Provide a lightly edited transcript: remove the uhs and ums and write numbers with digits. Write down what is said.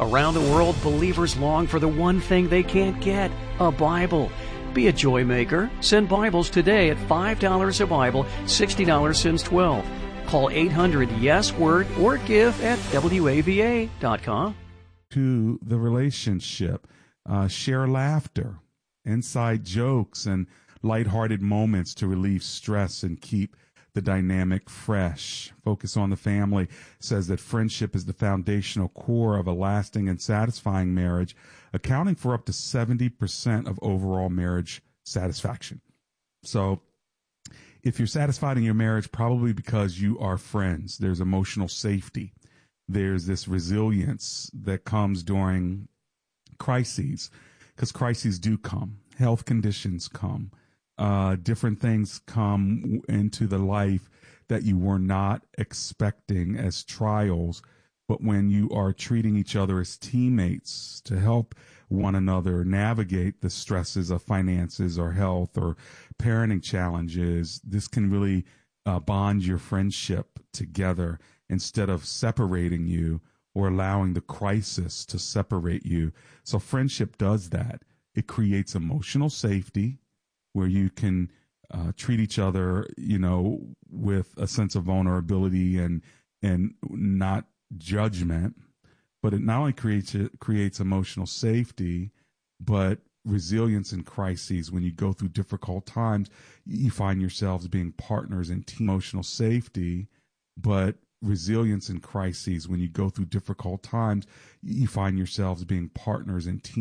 Around the world, believers long for the one thing they can't get, a Bible. Be a joy maker. Send Bibles today at $5 a Bible, $60 since 12. Call 800-YES-WORD or give at WAVA.com. To the relationship, share laughter, inside jokes, and lighthearted moments to relieve stress and keep the dynamic fresh. Focus on the Family says that friendship is the foundational core of a lasting and satisfying marriage, accounting for up to 70% of overall marriage satisfaction. So if you're satisfied in your marriage, probably because you are friends. There's emotional safety. There's this resilience that comes during crises, because crises do come. Health conditions come. Different things come into the life that you were not expecting as trials. But when you are treating each other as teammates to help one another navigate the stresses of finances or health or parenting challenges, this can really bond your friendship together instead of separating you or allowing the crisis to separate you. So friendship does that. It creates emotional safety where you can treat each other, with a sense of vulnerability and not judgment. But it not only creates emotional safety, but resilience in crises. When you go through difficult times, you find yourselves being partners in team. Emotional safety, but resilience in crises. When you go through difficult times, you find yourselves being partners in team.